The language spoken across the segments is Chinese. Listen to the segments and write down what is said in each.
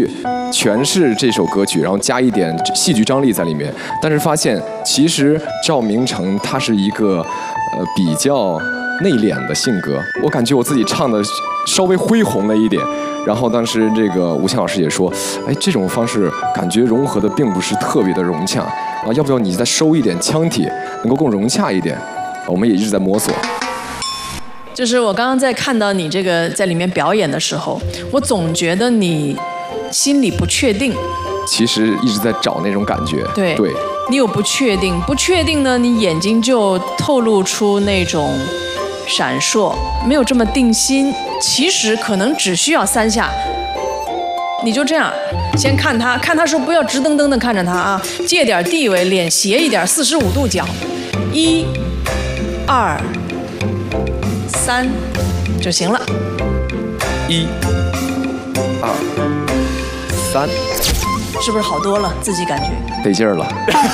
去诠释这首歌曲，然后加一点戏剧张力在里面。但是发现其实赵明诚他是一个比较内敛的性格，我感觉我自己唱的稍微恢宏了一点。然后当时这个吴强老师也说，哎，这种方式感觉融合的并不是特别的融洽啊，要不要你再收一点腔体，能够更融洽一点？我们也一直在摸索。 就是我刚刚在看到你这个在里面表演的时候，我总觉得你心里不确定。 其实一直在找那种感觉。 对，你有不确定，不确定呢，你眼睛就透露出那种闪烁，没有这么定心。其实可能只需要3下，你就这样，先看他时候不要直瞪瞪的看着他啊，借点地位，脸斜一点，45度角，1、2、3就行了。 1、2、3， 是不是好多了？自己感觉得劲儿了。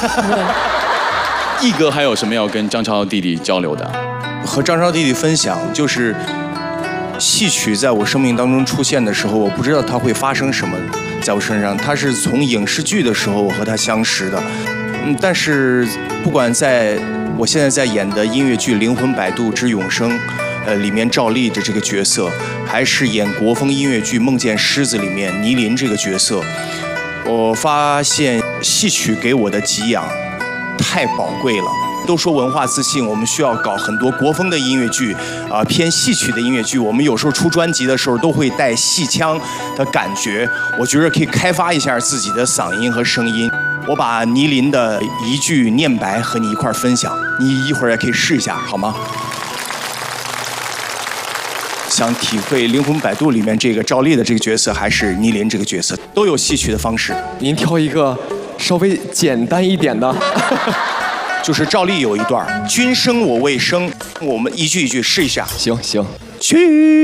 毅哥还有什么要跟张超弟弟交流的？ 和张超弟弟分享，就是戏曲在我生命当中出现的时候，我不知道它会发生什么在我身上。它是从影视剧的时候我和他相识的，但是不管在我现在在演的音乐剧《灵魂摆渡之永生》里面赵丽的这个角色，还是演国风音乐剧《梦见狮子》里面倪琳这个角色，我发现戏曲给我的给养太宝贵了。都说文化自信，我们需要搞很多国风的音乐剧，偏戏曲的音乐剧。我们有时候出专辑的时候都会带戏腔的感觉，我觉得可以开发一下自己的嗓音和声音。我把倪琳的一句念白和你一块分享，你一会儿也可以试一下，好吗？想体会《灵魂摆渡》里面这个赵丽的这个角色，还是倪琳这个角色，都有戏曲的方式。 您挑一个稍微简单一点的。 就是赵丽有一段君生我未生，我们一句一句试一下。 行。 君